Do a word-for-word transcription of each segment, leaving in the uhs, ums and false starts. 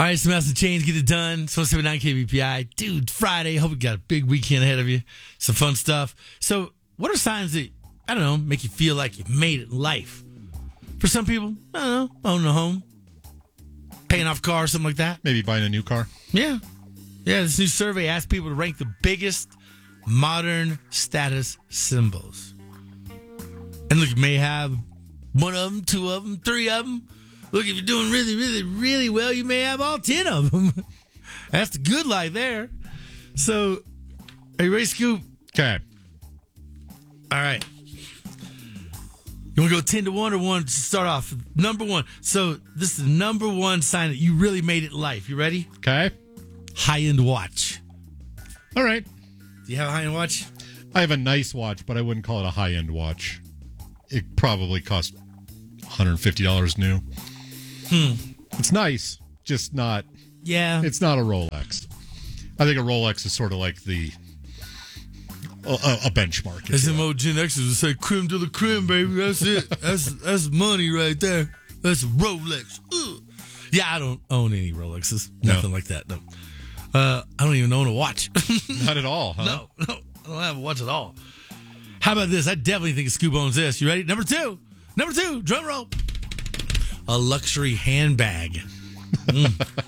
All right, some Massive Change, get it done. It's one seventy-nine K B P I. Dude, Friday. Hope you got a big weekend ahead of you. Some fun stuff. So, what are signs that, I don't know, make you feel like you made it in life? For some people, I don't know, owning a home, paying off a car, something like that. Maybe buying a new car. Yeah. Yeah, this new survey asked people to rank the biggest modern status symbols. And look, you may have one of them, two of them, three of them. Look, if you're doing really, really, really well, you may have all ten of them. That's the good life there. So, are you ready, Scoop? Okay. All right. You want to go ten to one or one to start off? Number one. So, this is the number one sign that you really made it in life. You ready? Okay. High-end watch. All right. Do you have a high-end watch? I have a nice watch, but I wouldn't call it a high-end watch. It probably costs one hundred fifty dollars new. Hmm. It's nice, just not... Yeah. It's not a Rolex. I think a Rolex is sort of like the... A, a benchmark. As them old Gen Xers would say, creme de la creme, baby. That's it. That's that's money right there. That's a Rolex. Ugh. Yeah, I don't own any Rolexes. Nothing No. like that. No. Uh, I don't even own a watch. Not at all, huh? No, no. I don't have a watch at all. How about this? I definitely think Scoop owns this. You ready? Number two. Number two. Drum roll. A luxury handbag. Mm.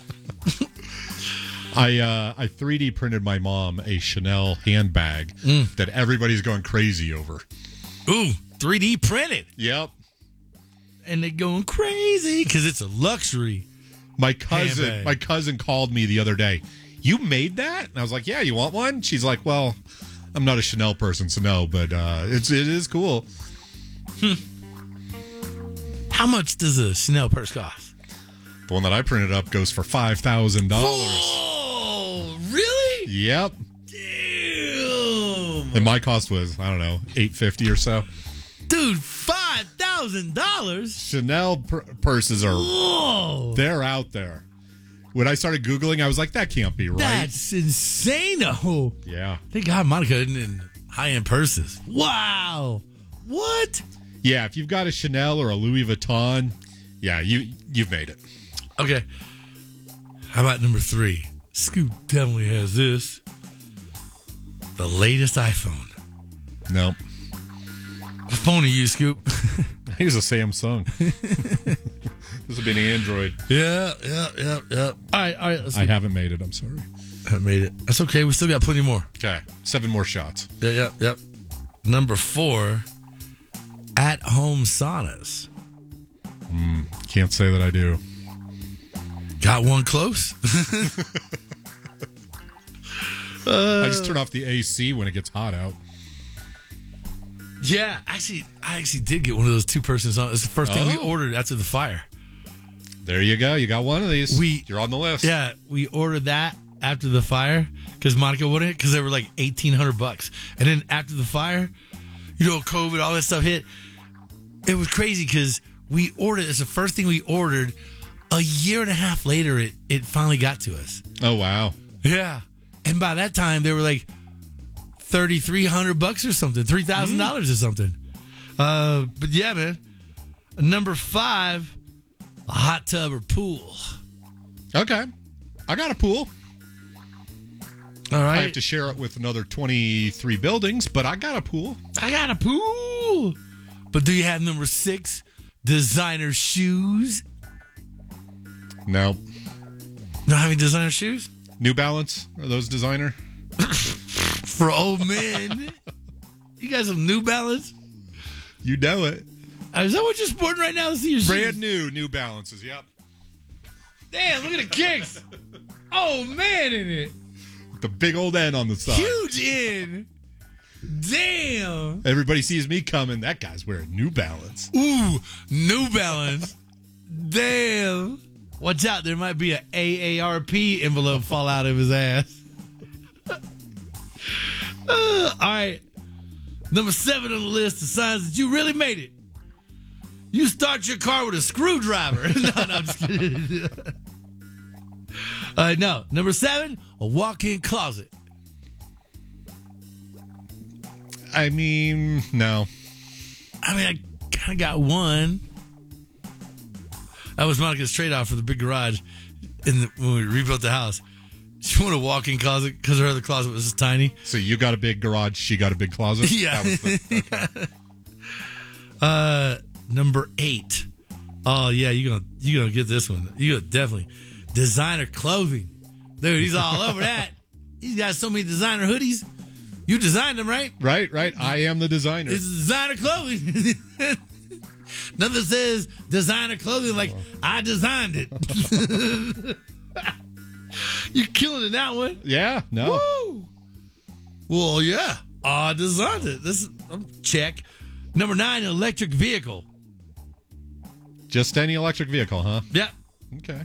I uh, I three D printed my mom a Chanel handbag Mm. that everybody's going crazy over. Ooh, three D printed. Yep. And they're going crazy because it's a luxury. My cousin, Handbag. my cousin called me the other day. You made that? And I was like, yeah, you want one? She's like, well, I'm not a Chanel person, so no, but uh, it's it is cool. How much does a Chanel purse cost? The one that I printed up goes for five thousand dollars. Oh, really? Yep. Damn. And my cost was, I don't know, eight fifty or so. Dude, five thousand dollars? Chanel pur- purses are, Whoa. they're out there. When I started Googling, I was like, that can't be right. That's insane. Oh, Yeah. thank God Monica isn't in high-end purses. Wow. What? Yeah, if you've got a Chanel or a Louis Vuitton, yeah, you, you've made it. Okay. How about number three? Scoop definitely has this. The latest iPhone. No. What phone are you, Scoop? Here's a Samsung. This would be an Android. yeah, yeah, yeah, yeah. All right, all right. Let's I haven't made it. I'm sorry. I made it. That's okay. We still got plenty more. Okay. Seven more shots. Yeah, yeah, yep. Number four, at-home saunas. Can't say that I do. Got one close? I just turn off the A C when it gets hot out. Yeah, actually, I actually did get one of those two-person saunas. It's the first thing we Oh. ordered after the fire. There you go. You got one of these. We- You're on the list. Yeah, we ordered that after the fire because Monica wouldn't, because they were like eighteen hundred bucks. And then after the fire, you know, COVID, all that stuff hit. It was crazy because we ordered, it's the first thing we ordered. A year and a half later, it, it finally got to us. Oh, wow. Yeah. And by that time, they were like thirty-three hundred bucks or something, three thousand dollars or something. Uh, but yeah, man. Number five, a hot tub or pool. Okay. I got a pool. All right. I have to share it with another twenty-three buildings, but I got a pool. I got a pool. But do you have number six, designer shoes? No. Not having designer shoes? New Balance? Are those designer? For old men. You guys have New Balance? You know it. Uh, Is that what you're sporting right now? Let's see your Brand shoes. new New Balances. Yep. Damn, look at the kicks. Oh, man, in it. The big old N on the side. Huge in. Damn. Everybody sees me coming. That guy's wearing New Balance. Ooh, New Balance. Damn. Watch out, there might be an A A R P envelope fall out of his ass. Uh, all right. Number seven on the list of signs that you really made it. You start your car with a screwdriver. no, no, I'm just kidding. uh, no. Number seven, a walk-in closet. I mean, no. I mean, I kind of got one. That was Monica's trade-off for the big garage. in the, when we rebuilt the house. She wanted a walk-in closet because her other closet was just tiny. So you got a big garage, she got a big closet? Yeah. That was the, okay. uh, number eight. Oh, yeah, you're going you gonna get this one. You're going to definitely. Designer clothing. Dude, he's all over that. He's got so many designer hoodies. You designed them, right? Right, right. I am the designer. It's designer clothing. Nothing says designer clothing like I designed it. You're killing in that one. Yeah, no. Woo! Well, yeah. I designed it. This is um, check. Number nine, electric vehicle. Just any electric vehicle, huh? Yeah. Okay.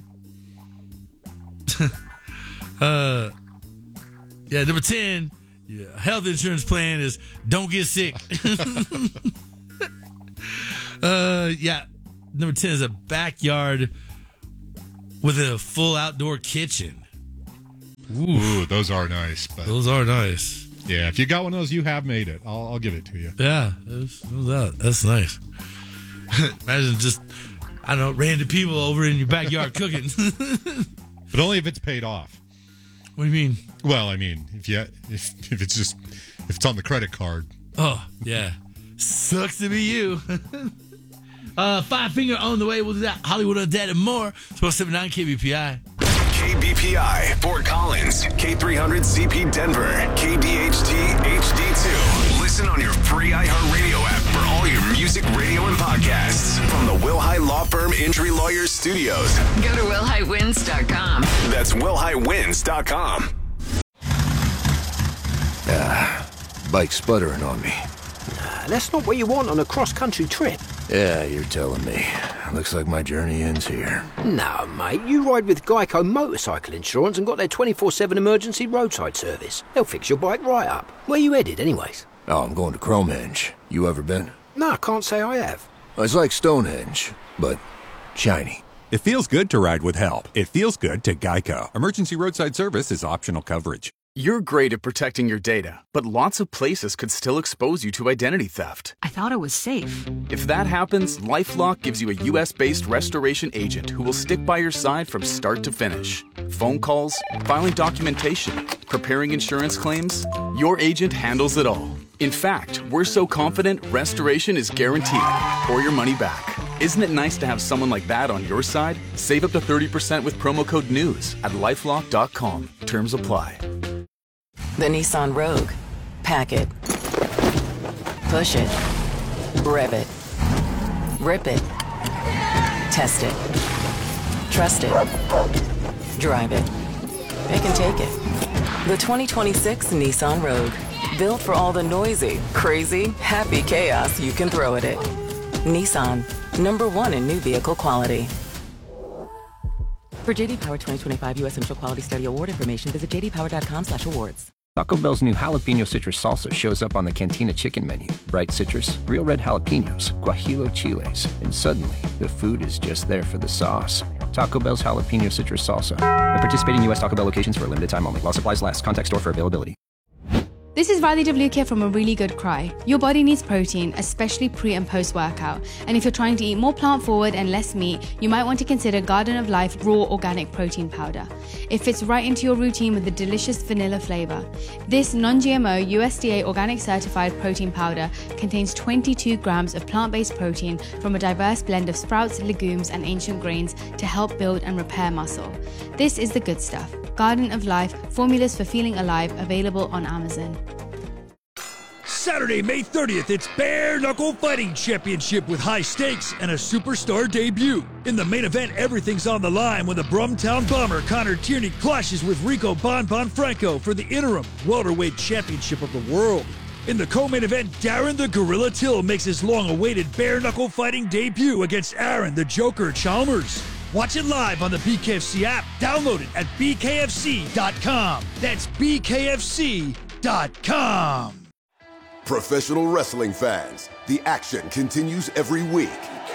uh, yeah. Number ten, yeah, health insurance plan is don't get sick. uh, yeah. Number ten is a backyard with a full outdoor kitchen. Ooh, those are nice. But Those are nice. yeah, if you got one of those, you have made it. I'll, I'll give it to you. Yeah, that's, that's nice. Imagine just, I don't know, random people over in your backyard cooking. But only if it's paid off. What do you mean? Well, I mean, if you if, if it's just if it's on the credit card. Oh, yeah. Sucks to be you. uh, Five Finger on the way. We'll do that. Hollywood Undead and more. It's one seventy-nine K B P I. K B P I, Fort Collins, K three hundred C P Denver, K D H T H D two. Listen on your free iHeartRadio app for all your music, radio, and podcasts from the Wilhite Law Firm Injury Lawyers Studios. Go to will hite wins dot com. That's will hite wins dot com. Ah, bike's sputtering on me. Nah, that's not what you want on a cross-country trip. Yeah, you're telling me. Looks like my journey ends here. No, mate, you ride with Geico Motorcycle Insurance and got their twenty-four seven emergency roadside service. They'll fix your bike right up. Where you headed, anyways? Oh, I'm going to Cromehenge. You ever been? No, I can't say I have. It's like Stonehenge, but shiny. It feels good to ride with help. It feels good to Geico. Emergency roadside service is optional coverage. You're great at protecting your data, but lots of places could still expose you to identity theft. I thought it was safe. If that happens, LifeLock gives you a U S-based restoration agent who will stick by your side from start to finish. Phone calls, filing documentation, preparing insurance claims, your agent handles it all. In fact, we're so confident restoration is guaranteed or your money back. Isn't it nice to have someone like that on your side? Save up to thirty percent with promo code NEWS at lifelock dot com. Terms apply. The Nissan Rogue. Pack it. Push it. Rev it. Rip it. Test it. Trust it. Drive it. It can take it. The twenty twenty-six Nissan Rogue. Built for all the noisy, crazy, happy chaos you can throw at it. Nissan. Number one in new vehicle quality. For J D Power twenty twenty-five U S Initial Quality Study Award information, visit j d power dot com slash awards. Taco Bell's new jalapeno citrus salsa shows up on the Cantina chicken menu. Bright citrus, real red jalapenos, guajillo chiles, and suddenly the food is just there for the sauce. Taco Bell's jalapeno citrus salsa. At participating U S Taco Bell locations for a limited time only. While supplies last. Contact store for availability. This is Riley W. here from A Really Good Cry. Your body needs protein, especially pre and post workout. And if you're trying to eat more plant forward and less meat, you might want to consider Garden of Life Raw Organic Protein Powder. It fits right into your routine with a delicious vanilla flavor. This non-G M O U S D A organic certified protein powder contains twenty-two grams of plant-based protein from a diverse blend of sprouts, legumes, and ancient grains to help build and repair muscle. This is the good stuff. Garden of Life, formulas for feeling alive, available on Amazon. Saturday, May thirtieth, it's Bare Knuckle Fighting Championship with high stakes and a superstar debut. In the main event, everything's on the line when the Brumtown Bomber Connor Tierney clashes with Rico Bon Bon Franco for the interim welterweight championship of the world. In the co-main event, Darren the Gorilla Till makes his long-awaited Bare Knuckle Fighting debut against Aaron the Joker Chalmers. Watch it live on the B K F C app. Download it at b k f c dot com. That's b k f c dot com. Professional wrestling fans, the action continues every week.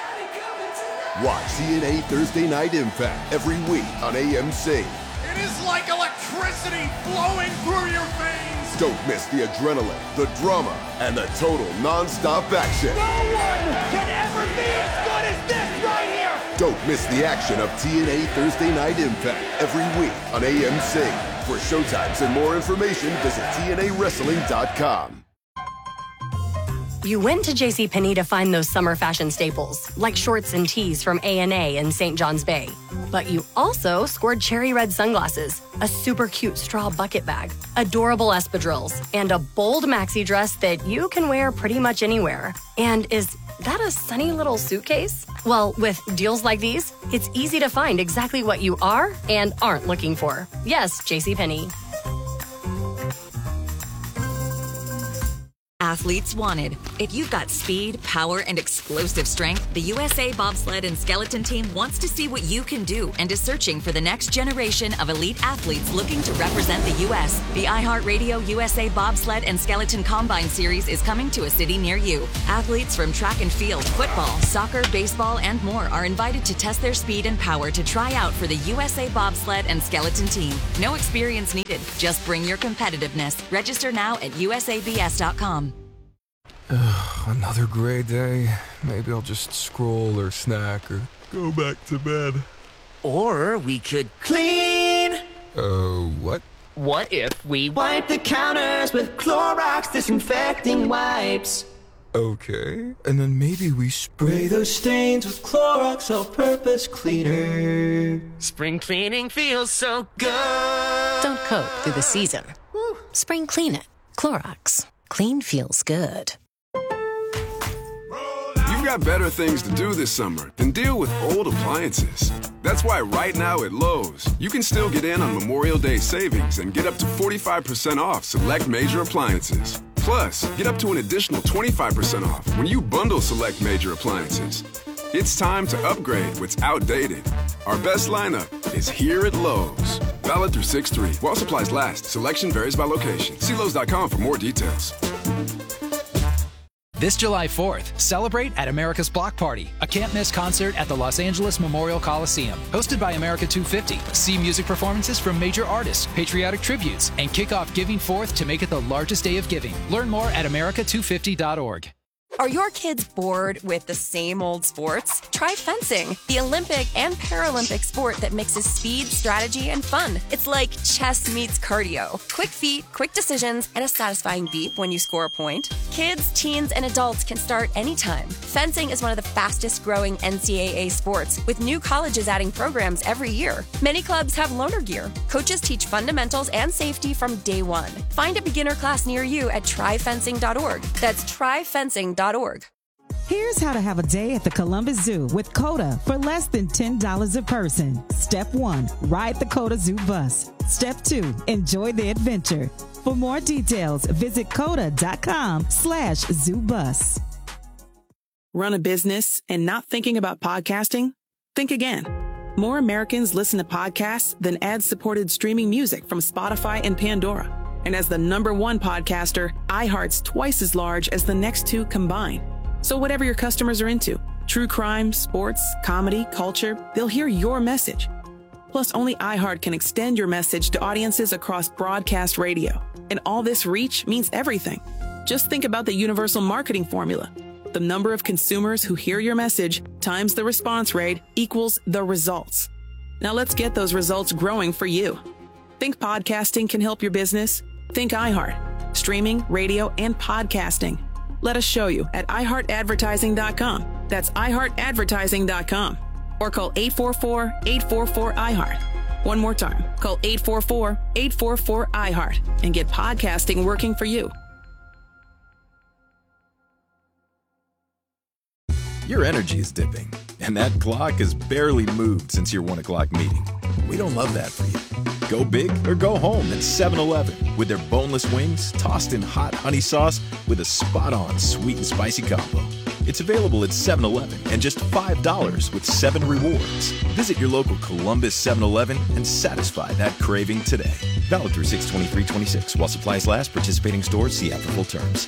Watch C N A Thursday Night Impact every week on A M C. It is like electricity flowing through your veins. Don't miss the adrenaline, the drama, and the total non-stop action. No one can ever be as good as this right here. Don't miss the action of T N A Thursday Night Impact every week on A M C. For showtimes and more information, visit T N A wrestling dot com. You went to JCPenney to find those summer fashion staples, like shorts and tees from A and A in Saint John's Bay. But you also scored cherry red sunglasses, a super cute straw bucket bag, adorable espadrilles, and a bold maxi dress that you can wear pretty much anywhere. And is that a sunny little suitcase? Well, with deals like these, it's easy to find exactly what you are and aren't looking for. Yes, JCPenney. Athletes wanted. If you've got speed, power, and explosive strength, the U S A Bobsled and Skeleton Team wants to see what you can do and is searching for the next generation of elite athletes looking to represent the U S The iHeartRadio U S A Bobsled and Skeleton Combine Series is coming to a city near you. Athletes from track and field, football, soccer, baseball, and more are invited to test their speed and power to try out for the U S A Bobsled and Skeleton Team. No experience needed. Just bring your competitiveness. Register now at U S A B S dot com. Ugh, another gray day. Maybe I'll just scroll or snack or go back to bed. Or we could clean. Uh, what? What if we wipe the counters with Clorox disinfecting wipes? Okay, and then maybe we spray those stains with Clorox all-purpose cleaner. Spring cleaning feels so good. Don't coat through the season. Woo. Spring clean it. Clorox. Clean feels good. You've got better things to do this summer than deal with old appliances. That's why right now at Lowe's, you can still get in on Memorial Day savings and get up to forty-five percent off select major appliances. Plus, get up to an additional twenty-five percent off when you bundle select major appliances. It's time to upgrade what's outdated. Our best lineup is here at Lowe's. Valid through six three. While supplies last, selection varies by location. See Lowe's dot com for more details. This July fourth, celebrate at America's Block Party, a can't-miss concert at the Los Angeles Memorial Coliseum. Hosted by America two fifty, see music performances from major artists, patriotic tributes, and kick off Giving Fourth to make it the largest day of giving. Learn more at America two fifty dot org. Are your kids bored with the same old sports? Try fencing, the Olympic and Paralympic sport that mixes speed, strategy, and fun. It's like chess meets cardio. Quick feet, quick decisions, and a satisfying beep when you score a point. Kids, teens, and adults can start anytime. Fencing is one of the fastest growing N C double A sports, with new colleges adding programs every year. Many clubs have loaner gear. Coaches teach fundamentals and safety from day one. Find a beginner class near you at try fencing dot org. That's try fencing dot org. Here's how to have a day at the Columbus Zoo with COTA for less than ten dollars a person. Step one, ride the COTA Zoo bus. Step two, enjoy the adventure. For more details, visit COTA dot com slash zoo bus. Run a business and not thinking about podcasting? Think again. More Americans listen to podcasts than ad-supported streaming music from Spotify and Pandora. And as the number one podcaster, iHeart's twice as large as the next two combined. So whatever your customers are into, true crime, sports, comedy, culture, they'll hear your message. Plus, only iHeart can extend your message to audiences across broadcast radio. And all this reach means everything. Just think about the universal marketing formula. The number of consumers who hear your message times the response rate equals the results. Now let's get those results growing for you. Think podcasting can help your business? Think iHeart. Streaming, radio, and podcasting. Let us show you at i heart advertising dot com. That's i heart advertising dot com. Or call eight four four, eight four four, I heart. One more time. Call eight four four, eight four four, I heart and get podcasting working for you. Your energy is dipping, and that clock has barely moved since your one o'clock meeting. We don't love that for you. Go big or go home at seven eleven with their boneless wings tossed in hot honey sauce with a spot-on sweet and spicy combo. It's available at seven eleven and just five dollars with seven rewards. Visit your local Columbus seven eleven and satisfy that craving today. Valid through six twenty-three twenty-six. While supplies last, participating stores see after full terms.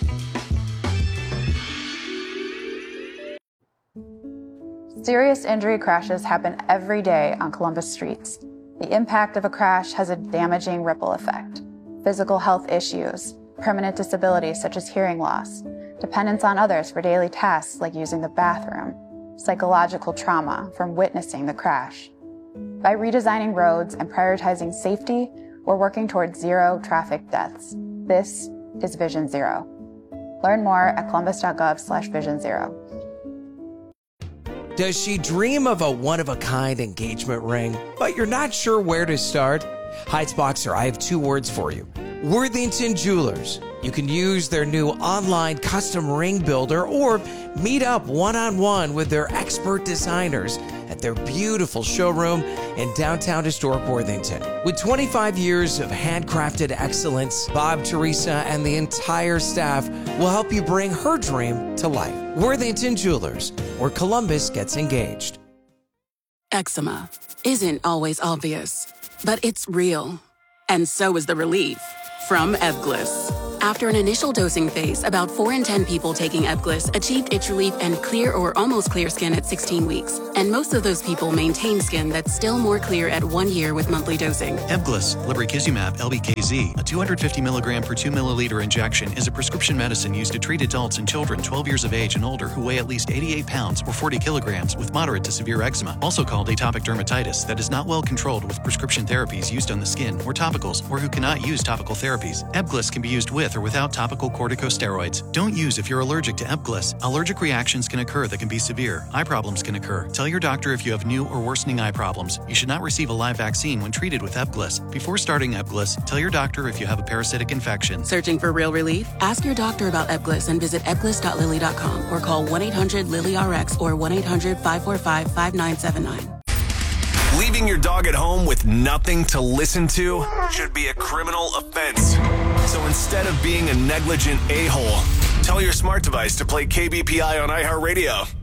Serious injury crashes happen every day on Columbus streets. The impact of a crash has a damaging ripple effect. Physical health issues, permanent disabilities such as hearing loss, dependence on others for daily tasks like using the bathroom, psychological trauma from witnessing the crash. By redesigning roads and prioritizing safety, we're working towards zero traffic deaths. This is Vision Zero. Learn more at columbus.gov slash vision zero. Does she dream of a one-of-a-kind engagement ring, but you're not sure where to start? Heights Boxer, I have two words for you. Worthington Jewelers. You can use their new online custom ring builder or meet up one-on-one with their expert designers at their beautiful showroom in downtown historic Worthington. With twenty-five years of handcrafted excellence, Bob, Teresa, and the entire staff will help you bring her dream to life. Worthington Jewelers, where Columbus gets engaged. Eczema isn't always obvious, but it's real. And so is the relief from Ebglyss. After an initial dosing phase, about four in ten people taking Ebglyss achieved itch relief and clear or almost clear skin at sixteen weeks. And most of those people maintain skin that's still more clear at one year with monthly dosing. Ebglyss, lebrikizumab L B K Z, a two hundred fifty milligram per two milliliter injection, is a prescription medicine used to treat adults and children twelve years of age and older who weigh at least eighty-eight pounds or forty kilograms with moderate to severe eczema, also called atopic dermatitis, that is not well controlled with prescription therapies used on the skin or topicals, or who cannot use topical therapies. Ebglyss can be used with or without topical corticosteroids. Don't use if you're allergic to Ebglyss. Allergic reactions can occur that can be severe. Eye problems can occur. Tell your doctor if you have new or worsening eye problems. You should not receive a live vaccine when treated with Ebglyss. Before starting Ebglyss, tell your doctor if you have a parasitic infection. Searching for real relief? Ask your doctor about Ebglyss and visit ebglyss dot lilly dot com or call one eight hundred lily R X or one eight hundred five four five five nine seven nine. Leaving your dog at home with nothing to listen to should be a criminal offense. So instead of being a negligent a-hole, tell your smart device to play K B P I on iHeartRadio.